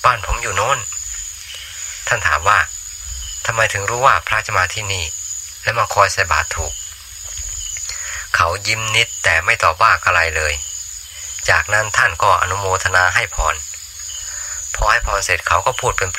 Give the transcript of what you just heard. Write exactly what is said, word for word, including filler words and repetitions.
บ้านผมอยู่โน้นท่านถามว่าทำไมถึงรู้ว่าพระจะมาที่นี่และมาคอยใส่บาตรถูกเขายิ้มนิดแต่ไม่ตอบว่าอะไรเลยจากนั้นท่านก็อนุโมทนาให้พรพอให้พรเสร็จเขาก็พูดเป